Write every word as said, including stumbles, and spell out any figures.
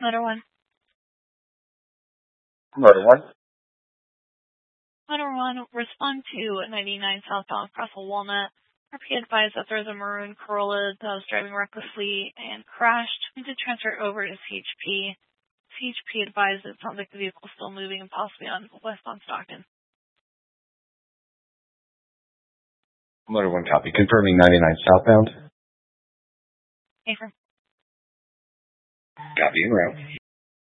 Motor one. Motor one. Motor one, respond to ninety-nine southbound Castle Walnut. R P advised that there's a maroon Corolla that was driving recklessly and crashed. We did transfer it over to C H P. C H P advised it sounds like the vehicle is still moving and possibly on westbound Stockton. Motor one copy. Confirming ninety-nine southbound. Affirm. Copy en route.